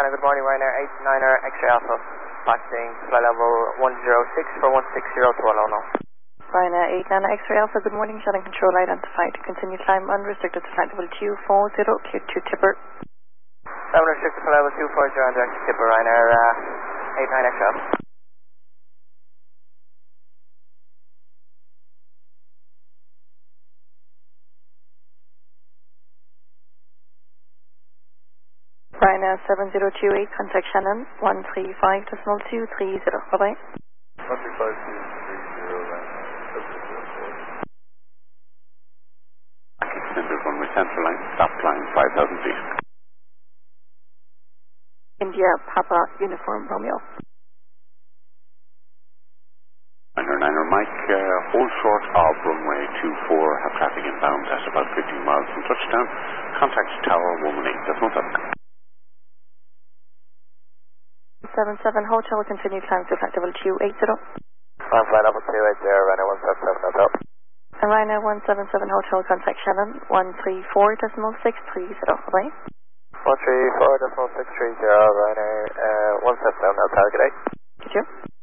Good morning, Ryanair 89er X-ray Alpha, passing flight level 106 for 160 to Alona. Ryanair 89er X-ray Alpha, good morning, shutting control identified. Continue climb unrestricted to flight level 240, clear to Tipper. Unrestricted flight level 240 and direct to Tipper, Ryanair 89 X-ray Alpha. Ryanair 7028, contact Shannon 135.230, bye-bye. 135.230, extended runway central line, stop line 5,000 feet. India, Papa, Uniform, Romeo. Niner Mike, hold short of runway 24, have traffic inbound at about 15 miles from touchdown. Contact Tower 118, that's not that. 77 Hotel, continue climb to flight level 280. Flight level 280, Ryanair 177 Hotel. And Ryanair 177 Hotel, contact Shannon 134.630, bye-bye. 134.630, Ryanair 177 Hotel, good day. Good you.